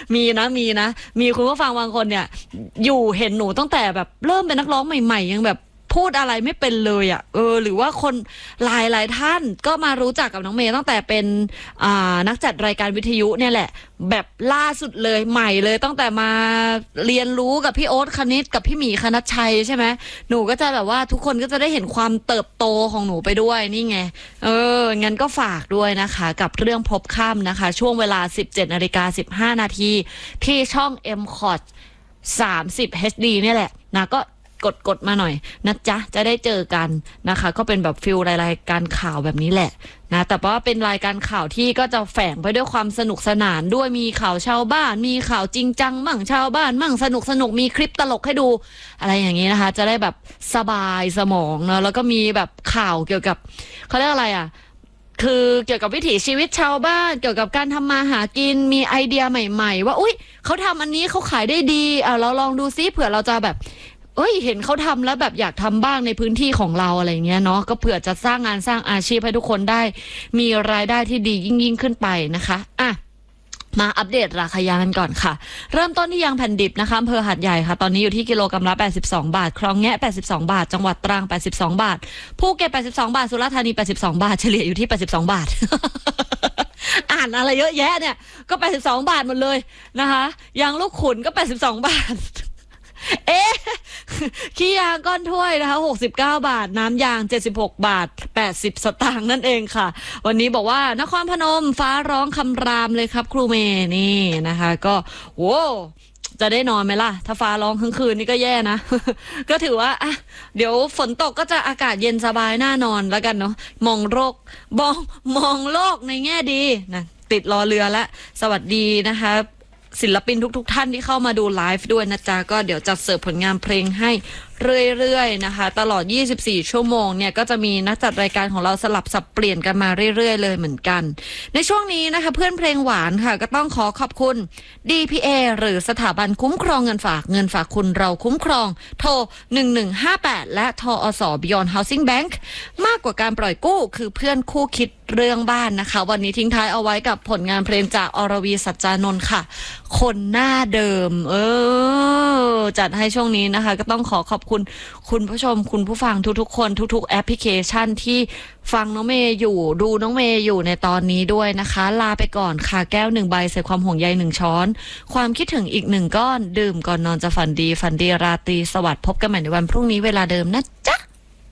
มีคุณผู้ฟังบางคนเนี่ยอยู่เห็นหนูตั้งแต่แบบเริ่มเป็นนักร้องใหม่ๆยังแบบพูดอะไรไม่เป็นเลยอ่ะหรือว่าคนหลายท่านก็มารู้จักกับน้องเมย์ตั้งแต่เป็นนักจัดรายการวิทยุเนี่ยแหละแบบล่าสุดเลยใหม่เลยตั้งแต่มาเรียนรู้กับพี่โอ๊ตคณิตกับพี่หมีคณัชชัยใช่ไหมหนูก็จะแบบว่าทุกคนก็จะได้เห็นความเติบโตของหนูไปด้วยนี่ไงงั้นก็ฝากด้วยนะคะกับเรื่องพบค่ำนะคะช่วงเวลา 17:15 นาทีที่ช่อง MCOT 30 HD เนี่ยแหละนะก็กดมาหน่อยนะจ๊ะจะได้เจอกันนะคะก็เป็นแบบฟิลรายการข่าวแบบนี้แหละนะแต่ว่าเป็นรายการข่าวที่ก็จะแฝงไปด้วยความสนุกสนานด้วยมีข่าวชาวบ้านมีข่าวจริงจังมั่งชาวบ้านมั่งสนุกมีคลิปตลกให้ดูอะไรอย่างนี้นะคะจะได้แบบสบายสมองเนอะแล้วก็มีแบบข่าวเกี่ยวกับเขาเรียกอะไรคือเกี่ยวกับวิถีชีวิตชาวบ้านเกี่ยวกับการทำมาหากินมีไอเดียใหม่ๆว่าอุ๊ยเขาทำอันนี้เขาขายได้ดีเราลองดูซิเผื่อเราจะแบบเห็นเขาทำแล้วแบบอยากทำบ้างในพื้นที่ของเราอะไรเงี้ยเนาะก็เผื่อจะสร้างงานสร้างอาชีพให้ทุกคนได้มีรายได้ที่ดียิ่งขึ้นไปนะคะมาอัปเดตราคายางกันก่อนค่ะเริ่มต้นที่ยางแผ่นดิบนะคะอำเภอหาดใหญ่ค่ะตอนนี้อยู่ที่กิโลกรัมละ82 บาทคลองแงะ82 บาทจังหวัดตรัง82 บาทภูเก็ต82 บาทสุราษฎร์ธานี82 บาทเฉลี่ยอยู่ที่82 บาท อ่านอะไรเยอะแยะเนี่ยก็82 บาทหมดเลยนะคะยางลูกขุนก็82 บาทขี้ยางก้อนถ้วยนะคะ69 บาทน้ำยาง76 บาท80 สตางค์นั่นเองค่ะวันนี้บอกว่านครพนมฟ้าร้องคำรามเลยครับครูเมย์นี่นะคะก็โว้จะได้นอนไหมล่ะถ้าฟ้าร้องทั้งคืนนี่ก็แย่นะ ก็ถือว่าเดี๋ยวฝนตกก็จะอากาศเย็นสบายน่านอนแล้วกันเนาะมองโลกในแง่ดีนะติดรอเรือแล้วสวัสดีนะคะศิลปินทุกท่านที่เข้ามาดูไลฟ์ด้วยนะจ๊ะก็เดี๋ยวจะเสิร์ฟผลงานเพลงให้เรื่อยๆนะคะตลอด24 ชั่วโมงเนี่ยก็จะมีนักจัดรายการของเราสลับสับเปลี่ยนกันมาเรื่อยๆเลยเหมือนกันในช่วงนี้นะคะเพื่อนเพลงหวานค่ะก็ต้องขอขอบคุณ DPA หรือสถาบันคุ้มครองเงินฝากคุณเราคุ้มครองโทร1158และทอส Beyond Housing Bank มากกว่าการปล่อยกู้คือเพื่อนคู่คิดเรื่องบ้านนะคะวันนี้ทิ้งท้ายเอาไว้กับผลงานเพลงจากอรวีสัจจานนท์ค่ะคนหน้าเดิมจัดให้ช่วงนี้นะคะก็ต้องขอขอบคุณคุณผู้ชมคุณผู้ฟังทุกๆคนทุกๆแอปพลิเคชันที่ฟังน้องเมย์อยู่ดูน้องเมย์อยู่ในตอนนี้ด้วยนะคะลาไปก่อนค่ะแก้ว1 ใบใส่ความห่วงใย1 ช้อนความคิดถึงอีก1 ก้อนดื่มก่อนนอนจะฝันดีราตรีสวัสดิ์พบกันใหม่ในวันพรุ่งนี้เวลาเดิมนะจ๊ะ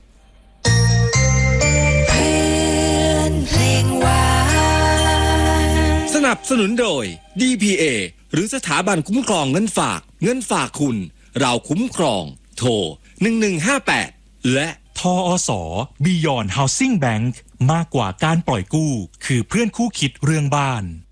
สนับสนุนโดย DPA หรือสถาบันคุ้มครองเงินฝากคุณเราคุ้มครองโทร1158และทอส Beyond Housing Bank มากกว่าการปล่อยกู้คือเพื่อนคู่คิดเรื่องบ้าน